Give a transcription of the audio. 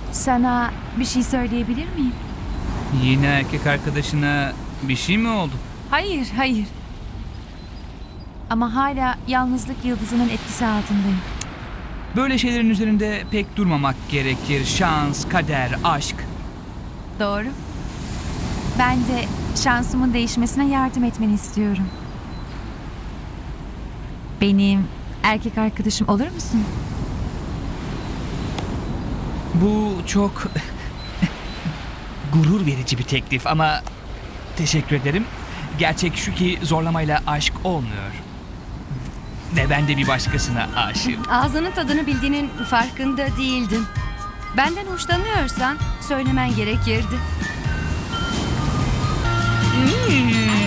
Sana bir şey söyleyebilir miyim? Yeni erkek arkadaşına bir şey mi oldu? Hayır, hayır. Ama hala yalnızlık yıldızının etkisi altındayım. Böyle şeylerin üzerinde pek durmamak gerekir. Şans, kader, aşk. Doğru. Ben de şansımın değişmesine yardım etmeni istiyorum. Benim erkek arkadaşım olur musun? Bu çok gurur verici bir teklif ama teşekkür ederim. Gerçek şu ki zorlamayla aşk olmuyor. Ve ben de bir başkasına aşığım. Ağzının tadını bildiğinin farkında değildin. Benden hoşlanıyorsan söylemen gerekirdi.